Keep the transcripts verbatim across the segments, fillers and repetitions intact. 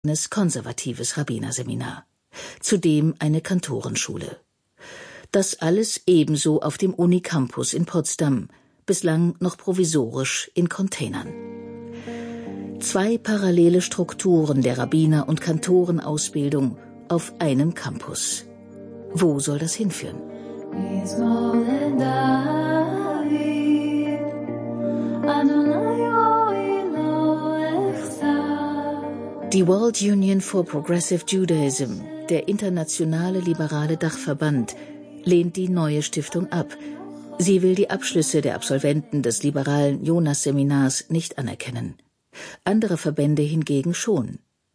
konservatives Rabbinerseminar, zudem eine Kantorenschule. Das alles ebenso auf dem Unicampus in Potsdam, bislang noch provisorisch in Containern. Zwei parallele Strukturen der Rabbiner- und Kantorenausbildung auf einem Campus. Wo soll das hinführen? Die World Union for Progressive Judaism, der internationale liberale Dachverband, lehnt die neue Stiftung ab. Sie will die Abschlüsse der Absolventen des liberalen Jonas-Seminars nicht anerkennen. Andere Verbände hingegen schon.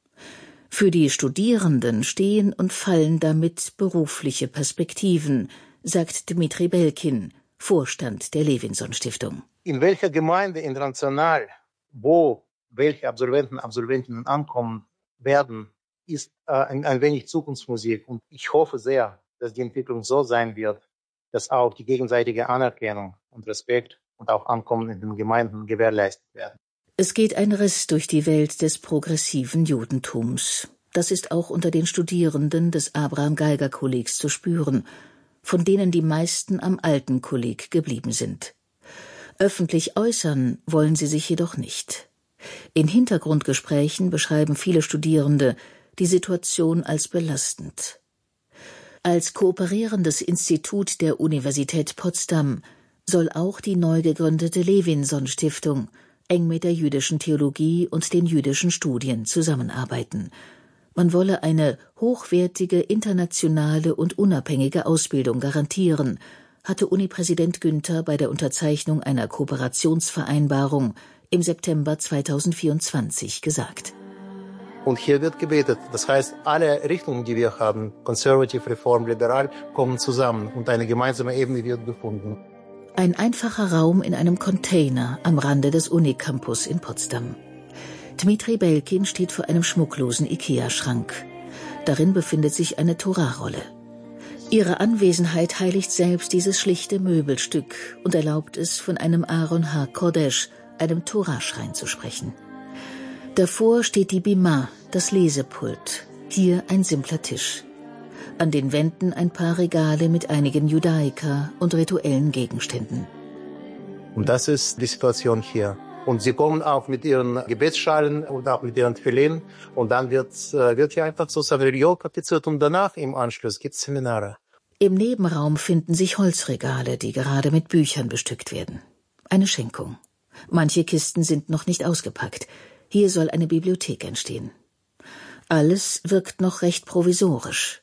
Für die Studierenden stehen und fallen damit berufliche Perspektiven, sagt Dmitri Belkin, Vorstand der Levinson-Stiftung. In welcher Gemeinde international, wo welche Absolventen, Absolventinnen ankommen werden, ist äh, ein, ein wenig Zukunftsmusik. Und ich hoffe sehr, dass die Entwicklung so sein wird, dass auch die gegenseitige Anerkennung und Respekt und auch Ankommen in den Gemeinden gewährleistet werden. Es geht ein Riss durch die Welt des progressiven Judentums. Das ist auch unter den Studierenden des Abraham-Geiger-Kollegs zu spüren, von denen die meisten am alten Kolleg geblieben sind. Öffentlich äußern wollen sie sich jedoch nicht. In Hintergrundgesprächen beschreiben viele Studierende die Situation als belastend. Als kooperierendes Institut der Universität Potsdam soll auch die neu gegründete Levinson-Stiftung eng mit der jüdischen Theologie und den jüdischen Studien zusammenarbeiten. Man wolle eine hochwertige, internationale und unabhängige Ausbildung garantieren, hatte Uni-Präsident Günther bei der Unterzeichnung einer Kooperationsvereinbarung im September zweitausendvierundzwanzig gesagt. Und hier wird gebetet. Das heißt, alle Richtungen, die wir haben, konservativ, reform, liberal, kommen zusammen und eine gemeinsame Ebene wird gefunden. Ein einfacher Raum in einem Container am Rande des Unicampus in Potsdam. Dmitri Belkin steht vor einem schmucklosen Ikea-Schrank. Darin befindet sich eine Torahrolle. Ihre Anwesenheit heiligt selbst dieses schlichte Möbelstück und erlaubt es, von einem Aaron ha-Kodesh, einem Torahschrein, zu sprechen. Davor steht die Bima, das Lesepult. Hier ein simpler Tisch. An den Wänden ein paar Regale mit einigen Judaika und rituellen Gegenständen. Und das ist die Situation hier. Und sie kommen auch mit ihren Gebetsschalen und auch mit ihren Tefillin. Und dann wird, wird hier einfach so Savriol praktiziert und danach im Anschluss gibt es Seminare. Im Nebenraum finden sich Holzregale, die gerade mit Büchern bestückt werden. Eine Schenkung. Manche Kisten sind noch nicht ausgepackt. Hier soll eine Bibliothek entstehen. Alles wirkt noch recht provisorisch.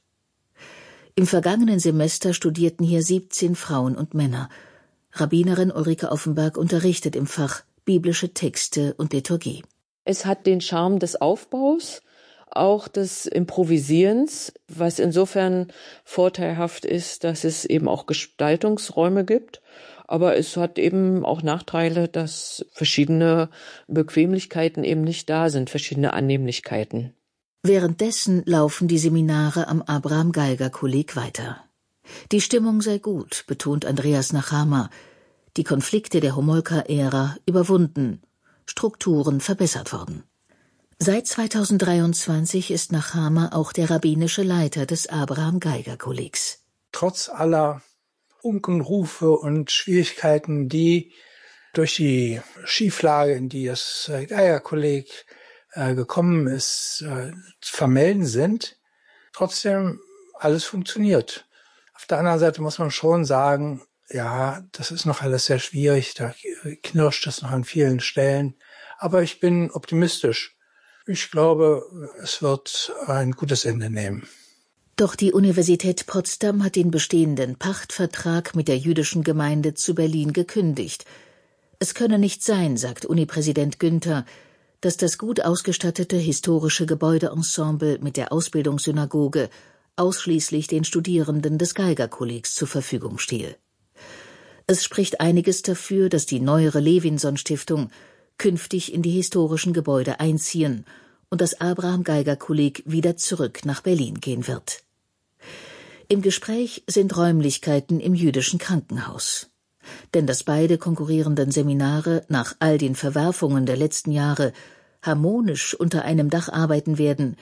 Im vergangenen Semester studierten hier siebzehn Frauen und Männer. Rabbinerin Ulrike Offenberg unterrichtet im Fach biblische Texte und Liturgie. Es hat den Charme des Aufbaus, auch des Improvisierens, was insofern vorteilhaft ist, dass es eben auch Gestaltungsräume gibt. Aber es hat eben auch Nachteile, dass verschiedene Bequemlichkeiten eben nicht da sind, verschiedene Annehmlichkeiten. Währenddessen laufen die Seminare am Abraham-Geiger-Kolleg weiter. Die Stimmung sei gut, betont Andreas Nachama. Die Konflikte der Homolka-Ära überwunden, Strukturen verbessert worden. Seit zweitausenddreiundzwanzig ist Nachama auch der rabbinische Leiter des Abraham-Geiger-Kollegs. Trotz aller Unkenrufe und Schwierigkeiten, die durch die Schieflage, in die das Geiger-Kolleg äh, gekommen ist, äh, zu vermelden sind, trotzdem alles funktioniert. Auf der anderen Seite muss man schon sagen, ja, das ist noch alles sehr schwierig, da knirscht es noch an vielen Stellen. Aber ich bin optimistisch. Ich glaube, es wird ein gutes Ende nehmen. Doch die Universität Potsdam hat den bestehenden Pachtvertrag mit der jüdischen Gemeinde zu Berlin gekündigt. Es könne nicht sein, sagt Uni-Präsident Günther, dass das gut ausgestattete historische Gebäudeensemble mit der Ausbildungssynagoge ausschließlich den Studierenden des Geiger-Kollegs zur Verfügung stehe. Es spricht einiges dafür, dass die neuere Levinson-Stiftung künftig in die historischen Gebäude einziehen und das Abraham-Geiger-Kolleg wieder zurück nach Berlin gehen wird. Im Gespräch sind Räumlichkeiten im jüdischen Krankenhaus. Denn dass beide konkurrierenden Seminare nach all den Verwerfungen der letzten Jahre harmonisch unter einem Dach arbeiten werden,